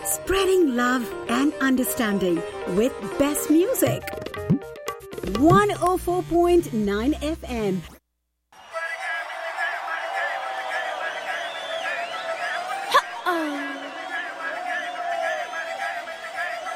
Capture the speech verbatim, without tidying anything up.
Spreading love and understanding with best music. one oh four point nine F M